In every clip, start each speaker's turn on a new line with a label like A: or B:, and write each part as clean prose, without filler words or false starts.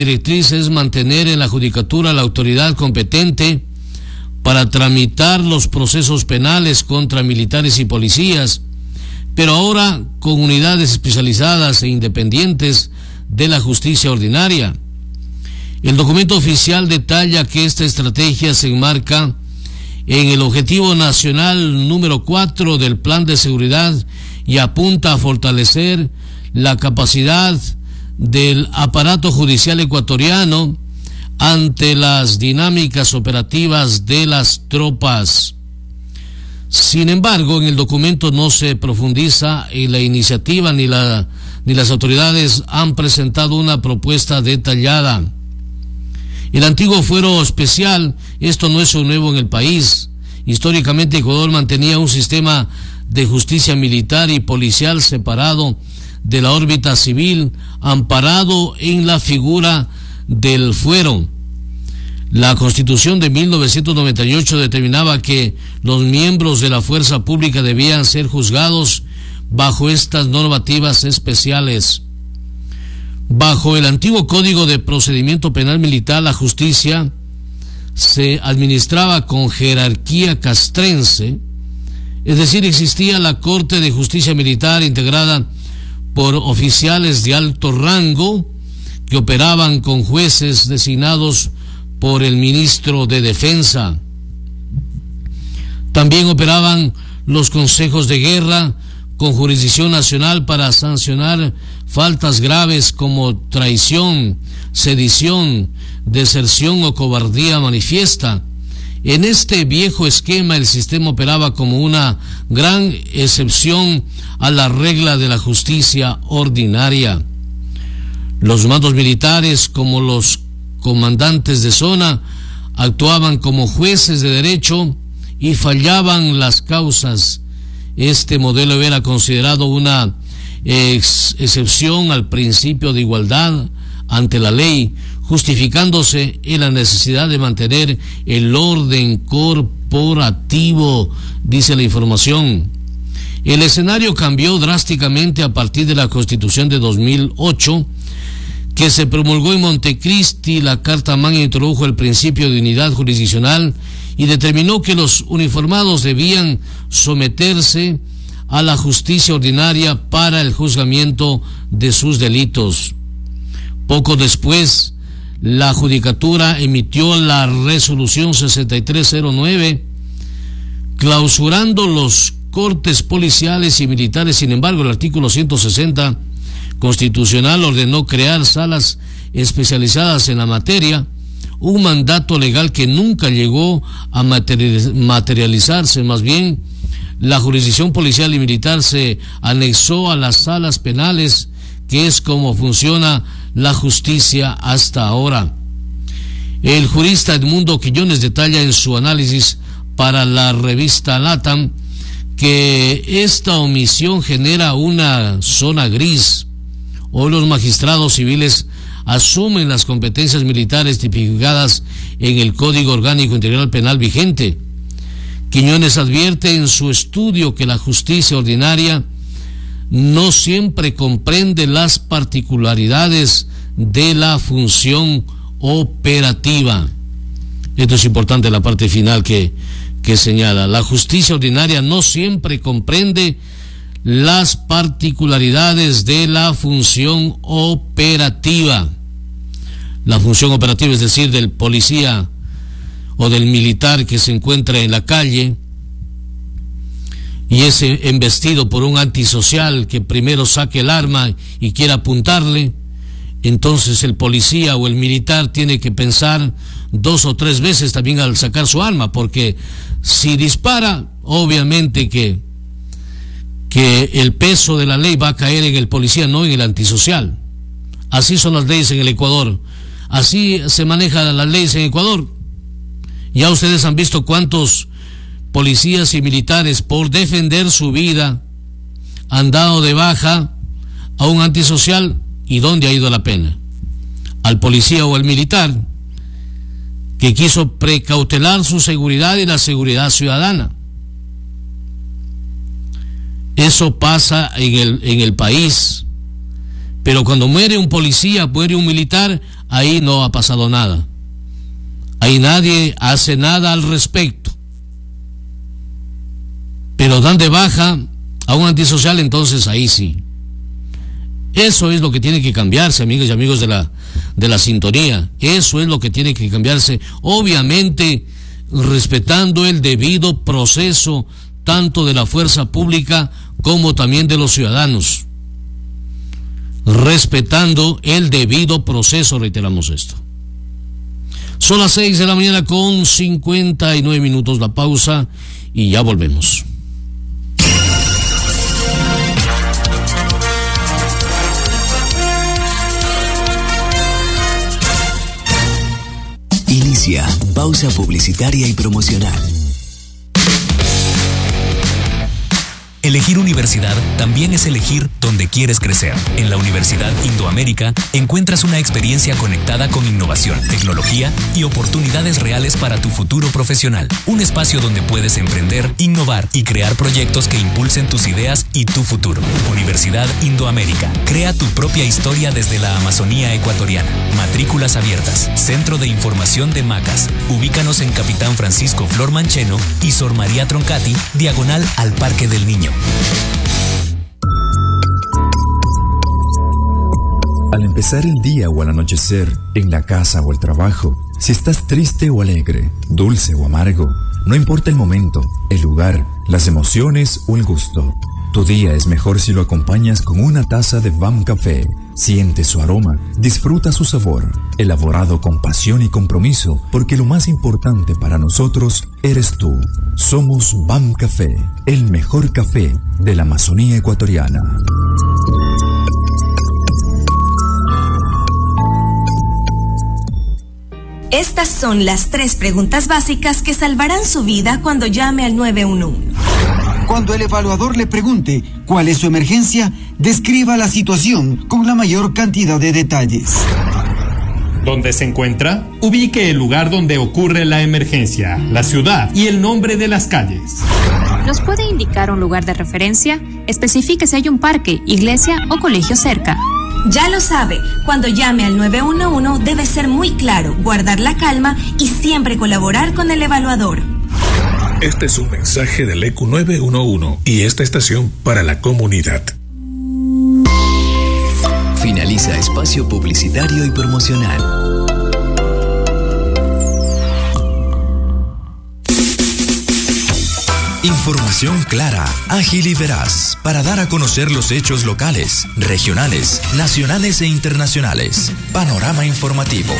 A: directriz es mantener en la judicatura la autoridad competente para tramitar los procesos penales contra militares y policías, pero ahora con unidades especializadas e independientes de la justicia ordinaria. El documento oficial detalla que esta estrategia se enmarca en el objetivo nacional número 4 del Plan de Seguridad y apunta a fortalecer la capacidad del aparato judicial ecuatoriano ante las dinámicas operativas de las tropas. Sin embargo, en el documento no se profundiza en la iniciativa ni las autoridades han presentado una propuesta detallada. El antiguo fuero especial, esto no es un nuevo en el país. Históricamente Ecuador mantenía un sistema de justicia militar y policial separado de la órbita civil, amparado en la figura del fuero. La Constitución de 1998 determinaba que los miembros de la fuerza pública debían ser juzgados bajo estas normativas especiales. Bajo el antiguo Código de Procedimiento Penal Militar, la justicia se administraba con jerarquía castrense, es decir, existía la Corte de Justicia Militar integrada por oficiales de alto rango que operaban con jueces designados por el ministro de Defensa. También operaban los consejos de guerra con jurisdicción nacional para sancionar faltas graves como traición, sedición, deserción o cobardía manifiesta. En este viejo esquema el sistema operaba como una gran excepción a la regla de la justicia ordinaria. Los mandos militares, como los comandantes de zona, actuaban como jueces de derecho y fallaban las causas. Este modelo era considerado una excepción al principio de igualdad ante la ley, justificándose en la necesidad de mantener el orden corporativo, dice la información. El escenario cambió drásticamente a partir de la Constitución de 2008, que se promulgó en Montecristi. La Carta Magna introdujo el principio de unidad jurisdiccional y determinó que los uniformados debían someterse a la justicia ordinaria para el juzgamiento de sus delitos. Poco después, la Judicatura emitió la resolución 6309, clausurando los cortes policiales y militares. Sin embargo, el artículo 160 constitucional ordenó crear salas especializadas en la materia, un mandato legal que nunca llegó a materializarse. Más bien, la jurisdicción policial y militar se anexó a las salas penales, que es como funciona la justicia hasta ahora. El jurista Edmundo Quiñones detalla en su análisis para la revista LATAM que esta omisión genera una zona gris. Hoy los magistrados civiles asumen las competencias militares tipificadas en el Código Orgánico Integral Penal vigente. Quiñones advierte en su estudio que la justicia ordinaria no siempre comprende las particularidades de la función operativa. Esto es importante, la parte final que señala. La justicia ordinaria no siempre comprende las particularidades de la función operativa. La función operativa, es decir, del policía o del militar que se encuentra en la calle y es embestido por un antisocial que primero saque el arma y quiera apuntarle. Entonces el policía o el militar tiene que pensar 2 o 3 veces también al sacar su arma, porque si dispara, obviamente que el peso de la ley va a caer en el policía, no en el antisocial. Así son las leyes en el Ecuador. Así se manejan las leyes en Ecuador. Ya ustedes han visto cuántos policías y militares, por defender su vida, han dado de baja a un antisocial. ¿Y dónde ha ido la pena? Al policía o al militar que quiso precautelar su seguridad y la seguridad ciudadana. Eso pasa en el país. Pero cuando muere un policía, muere un militar, ahí no ha pasado nada. Ahí nadie hace nada al respecto. Pero dan de baja a un antisocial, entonces ahí sí. Eso es lo que tiene que cambiarse, amigas y amigos de la sintonía. Eso es lo que tiene que cambiarse. Obviamente, respetando el debido proceso, tanto de la fuerza pública como también de los ciudadanos. Respetando el debido proceso, reiteramos esto. Son las 6 de la mañana con 59 minutos, la pausa y ya volvemos.
B: Inicia pausa publicitaria y promocional. Elegir universidad también es elegir dónde quieres crecer. En la Universidad Indoamérica encuentras una experiencia conectada con innovación, tecnología y oportunidades reales para tu futuro profesional. Un espacio donde puedes emprender, innovar y crear proyectos que impulsen tus ideas y tu futuro. Universidad Indoamérica. Crea tu propia historia desde la Amazonía ecuatoriana. Matrículas abiertas. Centro de Información de Macas. Ubícanos en Capitán Francisco Flor Mancheno y Sor María Troncati, diagonal al Parque del Niño.
C: Al empezar el día o al anochecer, en la casa o el trabajo, si estás triste o alegre, dulce o amargo, no importa el momento, el lugar, las emociones o el gusto. Tu día es mejor si lo acompañas con una taza de BAM Café. Siente su aroma, disfruta su sabor, elaborado con pasión y compromiso, porque lo más importante para nosotros eres tú. Somos BAM Café, el mejor café de la Amazonía ecuatoriana.
D: Estas son las 3 preguntas básicas que salvarán su vida cuando llame al 911.
E: Cuando el evaluador le pregunte cuál es su emergencia, describa la situación con la mayor cantidad de detalles.
F: ¿Dónde se encuentra? Ubique el lugar donde ocurre la emergencia, la ciudad y el nombre de las calles.
G: ¿Nos puede indicar un lugar de referencia? Especifique si hay un parque, iglesia o colegio cerca.
D: Ya lo sabe, cuando llame al 911 debe ser muy claro, guardar la calma y siempre colaborar con el evaluador.
H: Este es un mensaje del ECU 911 y esta estación para la comunidad.
B: Finaliza espacio publicitario y promocional. Información clara, ágil y veraz para dar a conocer los hechos locales, regionales, nacionales e internacionales. Panorama informativo.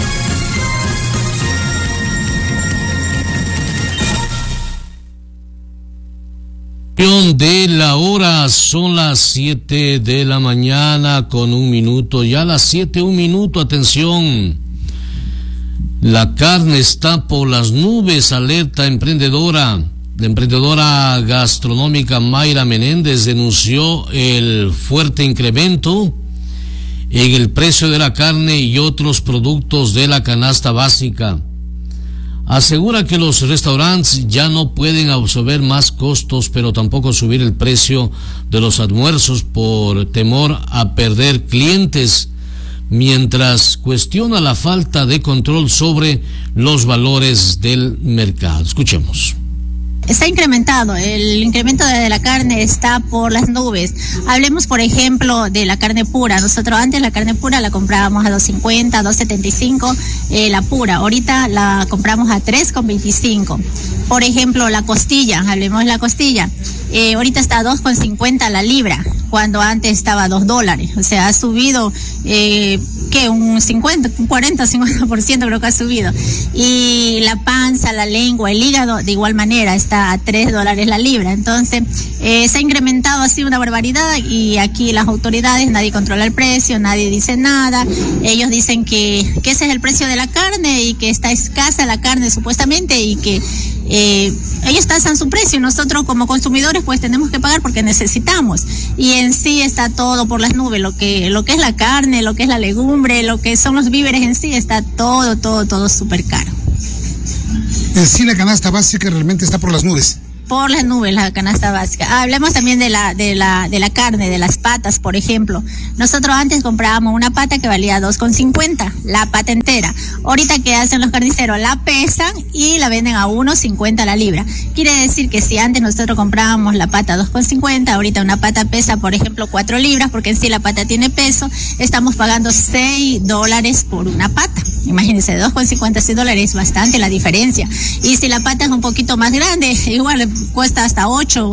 A: De la hora, son las 7 de la mañana con 1 minuto, ya las 7, 1 minuto, atención. La carne está por las nubes, alerta emprendedora. La emprendedora gastronómica Mayra Menéndez denunció el fuerte incremento en el precio de la carne y otros productos de la canasta básica. Asegura que los restaurantes ya no pueden absorber más costos, pero tampoco subir el precio de los almuerzos por temor a perder clientes, mientras cuestiona la falta de control sobre los valores del mercado. Escuchemos.
I: Está incrementado, el incremento de la carne está por las nubes. Hablemos, por ejemplo, de la carne pura. Nosotros antes la carne pura la comprábamos a $2.50, $2.75, la pura. Ahorita la compramos a $3.25. Por ejemplo, la costilla, hablemos de la costilla. Ahorita está a $2.50 la libra, cuando antes estaba a $2. O sea, ha subido, un 50% creo que ha subido. Y la panza, la lengua, el hígado, de igual manera, está a $3 la libra. Entonces, se ha incrementado así una barbaridad y aquí las autoridades, nadie controla el precio, nadie dice nada. Ellos dicen que ese es el precio de la carne y que está escasa la carne supuestamente y que ellos tasan su precio. Nosotros como consumidores pues tenemos que pagar porque necesitamos. Y en sí está todo por las nubes, lo que es la carne, lo que es la legumbre, lo que son los víveres en sí, está todo súper caro.
J: Sí, la canasta básica realmente está por las nubes.
I: por las nubes la canasta básica. Hablemos también de la carne, de las patas, por ejemplo. Nosotros antes comprábamos una pata que valía 2,50, la pata entera. Ahorita, ¿qué hacen los carniceros? La pesan y la venden a 1,50 la libra. Quiere decir que si antes nosotros comprábamos la pata 2,50, ahorita una pata pesa, por ejemplo, 4 libras, porque en sí la pata tiene peso, estamos pagando $6 por una pata. Imagínense, 2,50, $6 es bastante la diferencia. Y si la pata es un poquito más grande, igual cuesta hasta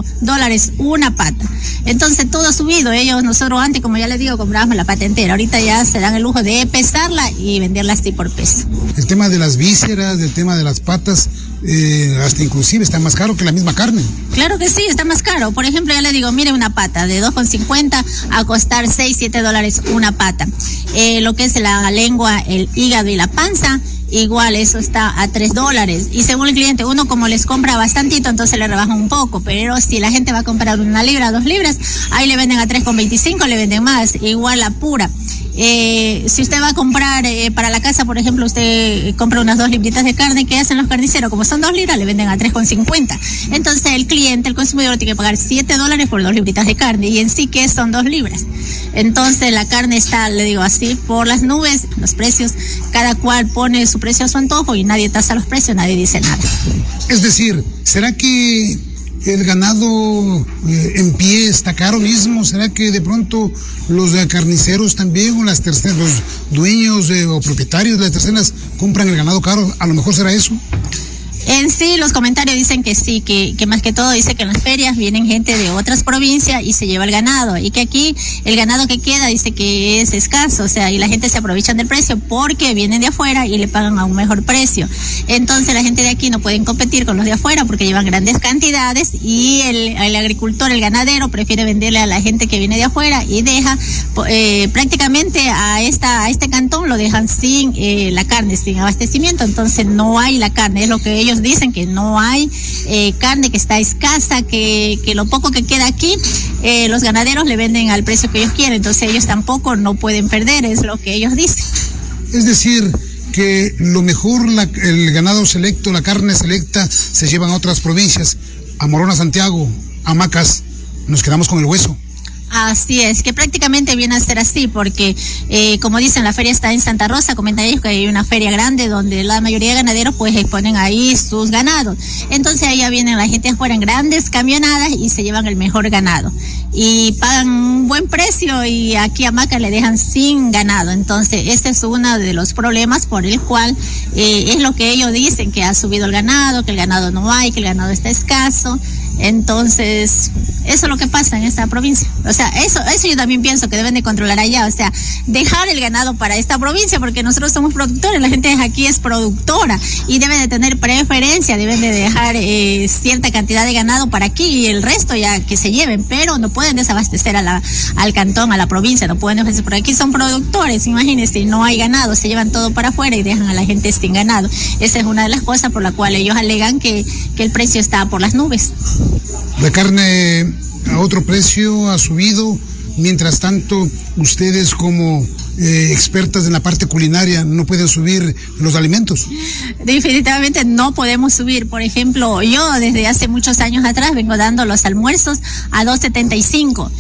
I: $8 una pata. Entonces todo ha subido. Nosotros antes, como ya les digo, comprábamos la pata entera. Ahorita ya se dan el lujo de pesarla y venderla así por peso.
J: El tema de las vísceras, el tema de las patas, hasta inclusive está más caro que la misma carne.
I: Claro que sí, está más caro. Por ejemplo, ya le digo, mire, una pata de 2,50 a costar $6-7 una pata. Lo que es la lengua, el hígado y la panza, igual eso está a $3. Y según el cliente, uno como les compra bastantito, entonces le rebajan un poco. Pero si la gente va a comprar 1 libra, 2 libras, ahí le venden a 3,25, le venden más. Igual la pura. Si usted va a comprar para la casa, por ejemplo, usted compra unas 2 libritas de carne, ¿qué hacen los carniceros? Como son 2 libras, le venden a 3,50. Entonces el cliente, el consumidor, tiene que pagar $7 por 2 libritas de carne. Y en sí, ¿qué son 2 libras? Entonces la carne está, le digo así, por las nubes, los precios, cada cual pone su precio a su antojo y nadie tasa los precios, nadie dice nada.
J: Es decir, ¿será que el ganado en pie está caro mismo? ¿Será que de pronto los carniceros también o los dueños o propietarios de las terceras compran el ganado caro? A lo mejor será eso.
I: En sí, los comentarios dicen que sí, que más que todo dice que en las ferias vienen gente de otras provincias y se lleva el ganado, y que aquí el ganado que queda dice que es escaso, o sea, y la gente se aprovechan del precio porque vienen de afuera y le pagan a un mejor precio. Entonces la gente de aquí no pueden competir con los de afuera porque llevan grandes cantidades, y el agricultor, el ganadero, prefiere venderle a la gente que viene de afuera y deja prácticamente a este cantón lo dejan sin la carne, sin abastecimiento. Entonces no hay la carne, es lo que ellos dicen, que no hay carne, que está escasa, que lo poco que queda aquí, los ganaderos le venden al precio que ellos quieren, entonces ellos tampoco no pueden perder, es lo que ellos dicen.
J: Es decir, que lo mejor el ganado selecto, la carne selecta, se llevan a otras provincias, a Morona, Santiago, a Macas, nos quedamos con el hueso.
I: Así es, que prácticamente viene a ser así, porque como dicen, la feria está en Santa Rosa, comentan ellos que hay una feria grande donde la mayoría de ganaderos pues exponen ahí sus ganados. Entonces ahí ya vienen la gente afuera en grandes camionadas y se llevan el mejor ganado. Y pagan un buen precio y aquí a Maca le dejan sin ganado. Entonces este es uno de los problemas por el cual es lo que ellos dicen, que ha subido el ganado, que el ganado no hay, que el ganado está escaso. Entonces, eso es lo que pasa en esta provincia. O sea, eso yo también pienso que deben de controlar allá. O sea, dejar el ganado para esta provincia, porque nosotros somos productores, la gente de aquí es productora y deben de tener preferencia, deben de dejar cierta cantidad de ganado para aquí y el resto ya que se lleven, pero no pueden desabastecer al cantón, a la provincia, no pueden ofrecer, porque aquí son productores, imagínense, no hay ganado, se llevan todo para afuera y dejan a la gente sin ganado. Esa es una de las cosas por la cual ellos alegan que el precio está por las nubes.
J: La carne a otro precio ha subido, mientras tanto ustedes como expertas en la parte culinaria no pueden subir los alimentos.
I: Definitivamente no podemos subir. Por ejemplo, yo desde hace muchos años atrás vengo dando los almuerzos a $2.75.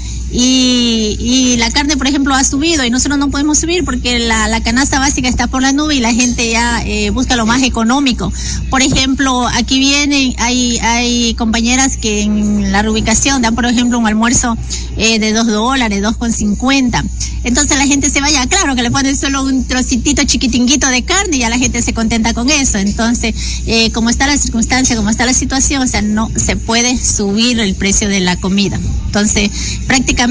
I: Y la carne, por ejemplo, ha subido y nosotros no podemos subir porque la canasta básica está por la nube y la gente ya busca lo más económico. Por ejemplo, aquí vienen, hay compañeras que en la reubicación dan, por ejemplo, un almuerzo de $2, $2.50. Entonces la gente se vaya, claro que le ponen solo un trocitito chiquitinguito de carne y ya la gente se contenta con eso. Entonces, como está la circunstancia, como está la situación, o sea, no se puede subir el precio de la comida. Entonces, prácticamente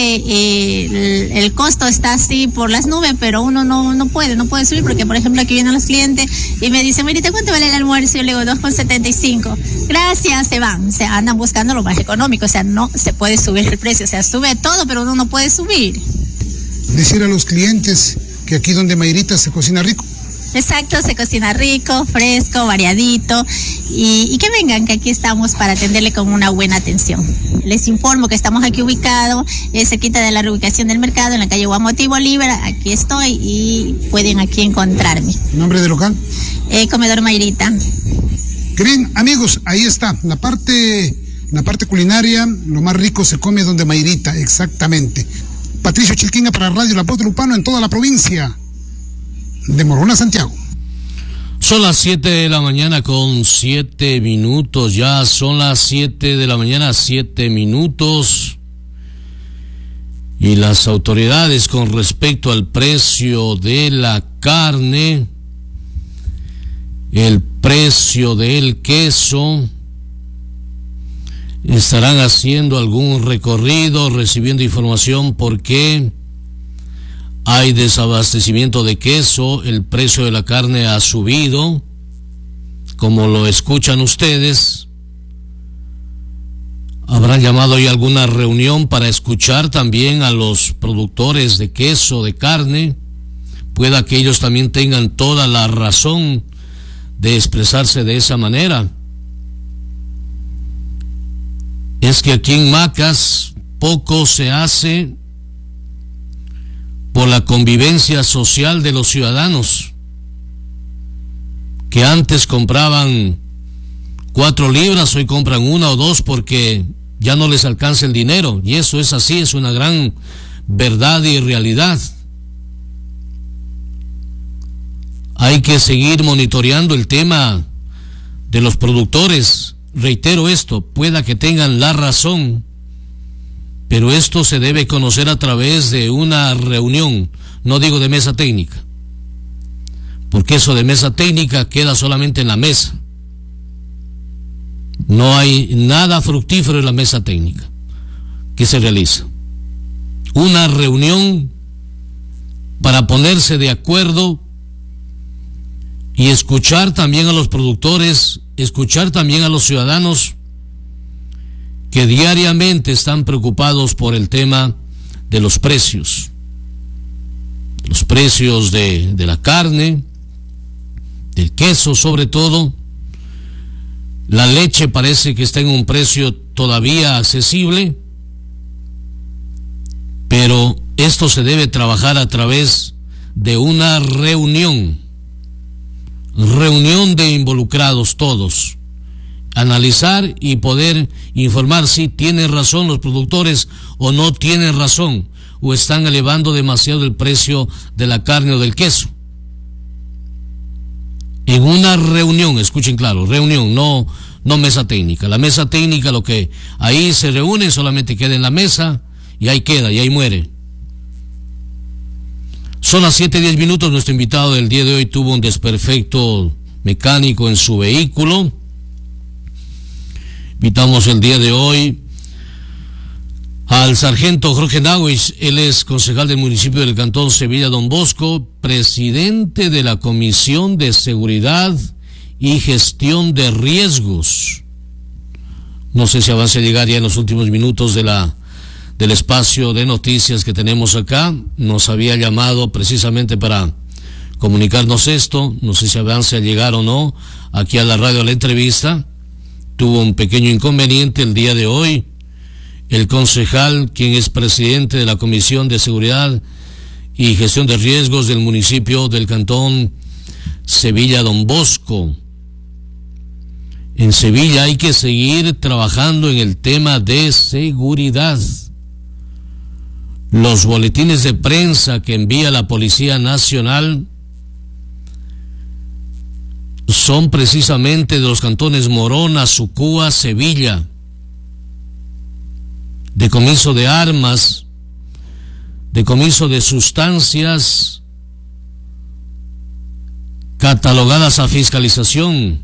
I: el costo está así por las nubes, pero uno no puede subir, porque por ejemplo aquí vienen los clientes y me dicen, Marita, ¿cuánto vale el almuerzo? Yo le digo $2.75. Gracias, se van, se andan buscando lo más económico, o sea, no se puede subir el precio, o sea, sube todo, pero uno no puede subir.
J: Decir a los clientes que aquí donde Mayrita se cocina rico.
I: Exacto, se cocina rico, fresco, variadito y que vengan, que aquí estamos para atenderle con una buena atención. Les informo que estamos aquí ubicados, cerquita de la reubicación del mercado, en la calle Guamote y Bolívar. Aquí estoy y pueden aquí encontrarme.
J: ¿Nombre del local?
I: Comedor Mayrita.
J: Bien, amigos, ahí está, la parte culinaria, lo más rico se come donde Mayrita, exactamente. Patricio Chilquinga para Radio La Voz de Lupano en toda la provincia de Morona, Santiago.
A: Son las 7 de la mañana con 7 minutos, ya son las 7 de la mañana, 7 minutos. Y las autoridades con respecto al precio de la carne, el precio del queso, estarán haciendo algún recorrido, recibiendo información porque hay desabastecimiento de queso, el precio de la carne ha subido, como lo escuchan ustedes. Habrán llamado ya alguna reunión para escuchar también a los productores de queso, de carne. Pueda que ellos también tengan toda la razón de expresarse de esa manera. Es que aquí en Macas poco se hace por la convivencia social de los ciudadanos, que antes compraban 4 libras, hoy compran 1 o 2 porque ya no les alcanza el dinero, y eso es así, es una gran verdad y realidad. Hay que seguir monitoreando el tema de los productores. Reitero esto, pueda que tengan la razón, pero esto se debe conocer a través de una reunión, no digo de mesa técnica, porque eso de mesa técnica queda solamente en la mesa. No hay nada fructífero en la mesa técnica que se realiza. Una reunión para ponerse de acuerdo y escuchar también a los productores, escuchar también a los ciudadanos que diariamente están preocupados por el tema de los precios de la carne, del queso sobre todo. La leche parece que está en un precio todavía accesible, pero esto se debe trabajar a través de una reunión de involucrados todos, analizar y poder informar si tienen razón los productores o no tienen razón, o están elevando demasiado el precio de la carne o del queso. En una reunión, escuchen claro, reunión, no mesa técnica. La mesa técnica, lo que ahí se reúne solamente queda en la mesa y ahí queda, y ahí muere. Son las 7:10 minutos. Nuestro invitado del día de hoy tuvo un desperfecto mecánico en su vehículo. Invitamos el día de hoy al sargento Jorge Nahuis. Él es concejal del municipio del Cantón Sevilla Don Bosco, presidente de la Comisión de Seguridad y Gestión de Riesgos. No sé si avance a llegar ya en los últimos minutos del espacio de noticias que tenemos acá. Nos había llamado precisamente para comunicarnos esto. No sé si avance a llegar o no aquí a la radio a la entrevista. Tuvo un pequeño inconveniente el día de hoy. El concejal, quien es presidente de la Comisión de Seguridad y Gestión de Riesgos del municipio del Cantón Sevilla Don Bosco. En Sevilla hay que seguir trabajando en el tema de seguridad. Los boletines de prensa que envía la Policía Nacional son precisamente de los cantones Morona, Sucúa, Sevilla. Decomiso de armas, decomiso de sustancias catalogadas a fiscalización,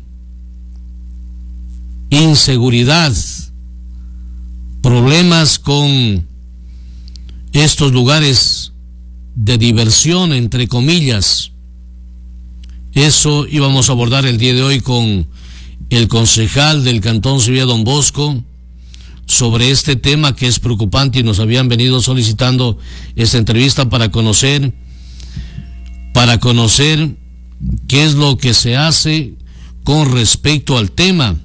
A: inseguridad, problemas con estos lugares de diversión, entre comillas. Eso íbamos a abordar el día de hoy con el concejal del Cantón Sevilla Don Bosco sobre este tema que es preocupante, y nos habían venido solicitando esta entrevista para conocer qué es lo que se hace con respecto al tema.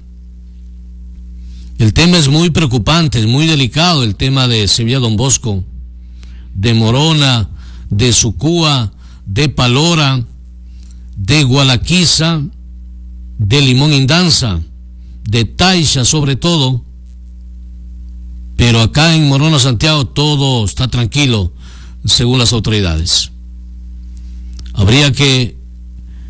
A: El tema es muy preocupante, es muy delicado, el tema de Sevilla Don Bosco, de Morona, de Sucúa, de Palora, de Gualaquiza, de Limón Indanza, de Taixa sobre todo, pero acá en Morona, Santiago, todo está tranquilo, según las autoridades. Habría que